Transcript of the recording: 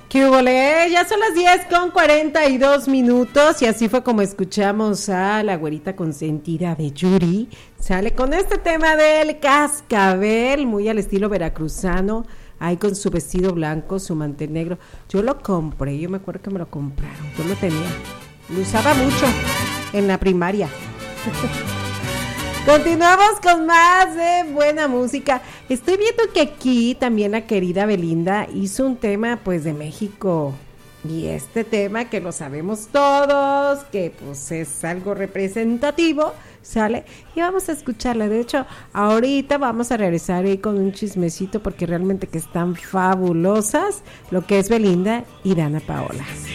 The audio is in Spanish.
¿Qué hubole? Ya son las 10:42 y así fue como escuchamos a la güerita consentida de Yuri. Sale con este tema del cascabel, muy al estilo veracruzano, ahí con su vestido blanco, su mantel negro. Yo lo compré, yo me acuerdo que me lo compraron, yo lo tenía, lo usaba mucho en la primaria. Continuamos con más de buena música. Estoy viendo que aquí también la querida Belinda hizo un tema pues de México. Y este tema que lo sabemos todos, que pues es algo representativo, ¿sale? Y vamos a escucharla. De hecho, ahorita vamos a regresar ahí con un chismecito porque realmente que están fabulosas lo que es Belinda y Dana Paola.